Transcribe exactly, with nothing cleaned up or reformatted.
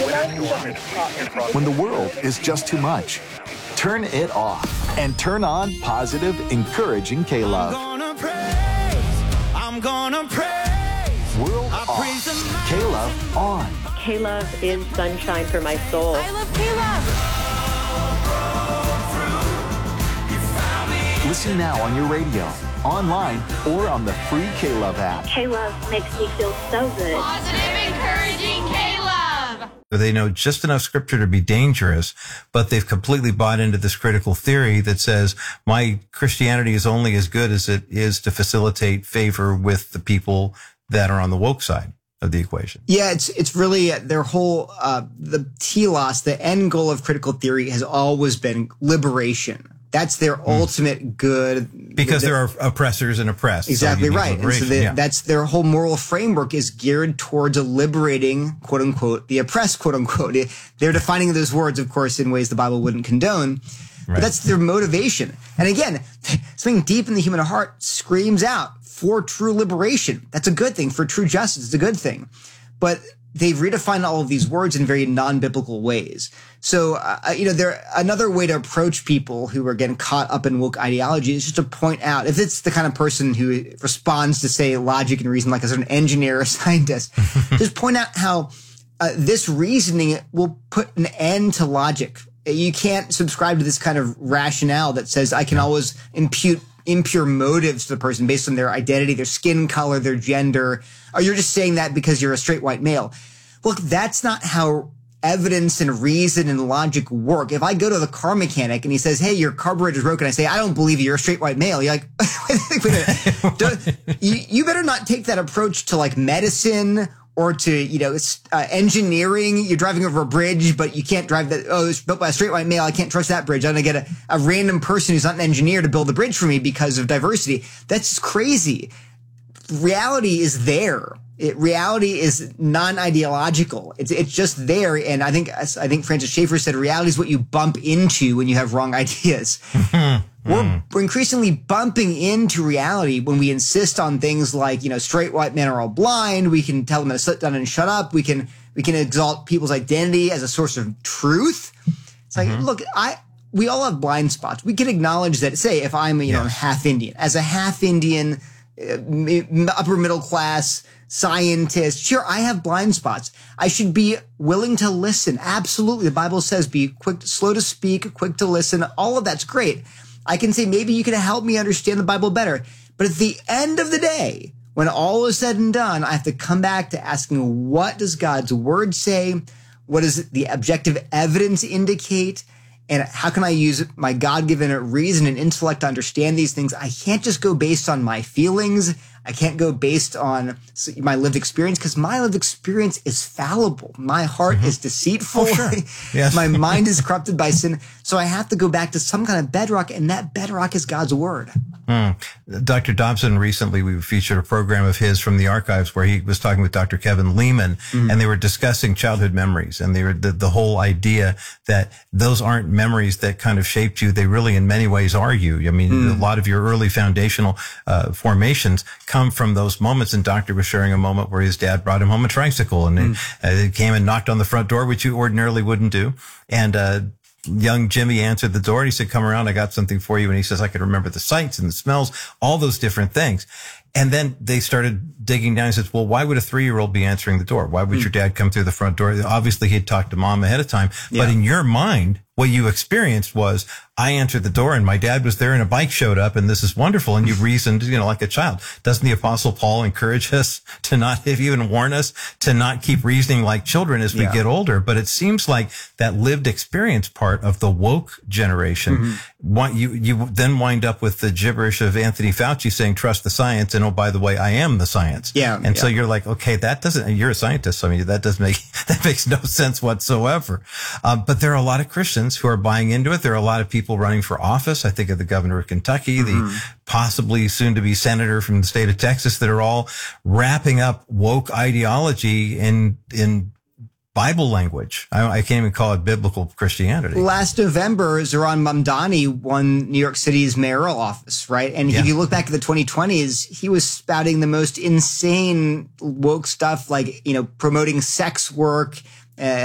When the world is just too much, turn it off and turn on positive, encouraging K-Love. I'm gonna praise, I'm gonna praise. World off, K-Love on. K-Love is sunshine for my soul. I love K-Love. Listen now on your radio, online, or on the free K-Love app. K-Love makes me feel so good. Positive, encouraging K-Love. They know just enough scripture to be dangerous, but they've completely bought into this critical theory that says my Christianity is only as good as it is to facilitate favor with the people that are on the woke side of the equation. Yeah, it's it's really their whole, uh, the telos, the end goal of critical theory has always been liberation. That's their mm. ultimate good. Because there are oppressors and oppressed. Exactly so right. And so they, yeah. that's their whole moral framework is geared towards liberating, quote unquote, the oppressed, quote unquote. They're defining those words, of course, in ways the Bible wouldn't condone. Right. But that's their motivation. And again, something deep in the human heart screams out for true liberation. That's a good thing. For true justice, it's a good thing. But they've redefined all of these words in very non-biblical ways. So, uh, you know, there another way to approach people who are getting caught up in woke ideology is just to point out, if it's the kind of person who responds to, say, logic and reason, like as an engineer or scientist, just point out how uh, this reasoning will put an end to logic. You can't subscribe to this kind of rationale that says I can always impute impure motives to the person based on their identity, their skin color, their gender, or you're just saying that because you're a straight white male. Look, that's not how evidence and reason and logic work. If I go to the car mechanic and he says, hey, your carburetor's broken, I say, I don't believe you, you're a straight white male. You're like, wait a minute. you, you better not take that approach to like medicine or to, you know, uh, engineering. You're driving over a bridge, but you can't drive that. Oh, it's built by a straight white male. I can't trust that bridge. I'm going to get a, a random person who's not an engineer to build the bridge for me because of diversity. That's crazy. Reality is there. It, reality is non-ideological. It's it's just there. And I think I think Francis Schaeffer said reality is what you bump into when you have wrong ideas. We're, we're increasingly bumping into reality when we insist on things like, you know, straight white men are all blind. We can tell them to sit down and shut up. We can we can exalt people's identity as a source of truth. It's like, mm-hmm. look, I we all have blind spots. We can acknowledge that. Say, if I'm you yes. know half Indian, as a half Indian, uh, upper middle class scientist, sure, I have blind spots. I should be willing to listen. Absolutely, the Bible says, be quick, slow to speak, quick to listen. All of that's great. I can say, maybe you can help me understand the Bible better. But at the end of the day, when all is said and done, I have to come back to asking, what does God's word say? What does the objective evidence indicate? And how can I use my God-given reason and intellect to understand these things? I can't just go based on my feelings. I can't go based on my lived experience, because my lived experience is fallible. My heart mm-hmm. is deceitful. Oh, sure. Yes. My mind is corrupted by sin. So I have to go back to some kind of bedrock, and that bedrock is God's word. Mm. Doctor Dobson, recently we featured a program of his from the archives where he was talking with Doctor Kevin Lehman, mm. and they were discussing childhood memories, and they were the, the whole idea that those aren't memories that kind of shaped you. They really, in many ways, are you. I mean, mm. a lot of your early foundational uh, formations come from those moments. And Doctor was sharing a moment where his dad brought him home a tricycle, and mm. it, uh, came and knocked on the front door, which you ordinarily wouldn't do. And uh young Jimmy answered the door and he said, come around, I got something for you. And he says, I can remember the sights and the smells, all those different things. And then they started digging down. He says, well, why would a three-year-old be answering the door? Why would mm. your dad come through the front door? Obviously, he'd talked to mom ahead of time. Yeah. But in your mind, what you experienced was, I answered the door and my dad was there and a bike showed up and this is wonderful. And you reasoned, you know, like a child. Doesn't the Apostle Paul encourage us to not, if even warn us, to not keep reasoning like children as we yeah. get older? But it seems like that lived experience part of the woke generation, mm-hmm. want you, you then wind up with the gibberish of Anthony Fauci saying, trust the science. And oh, by the way, I am the science. Yeah. And yeah. so you're like, okay, that doesn't, you're a scientist. So I mean, that doesn't make, that makes no sense whatsoever. Uh, but there are a lot of Christians who are buying into it. There are a lot of people running for office. I think of the governor of Kentucky, mm-hmm. the possibly soon to be senator from the state of Texas, that are all wrapping up woke ideology in, in Bible language. I, I can't even call it biblical Christianity. Last November, Zohran Mamdani won New York City's mayoral office, right? And yeah. if you look back at the twenty twenties, he was spouting the most insane woke stuff, like, you know, promoting sex work, uh,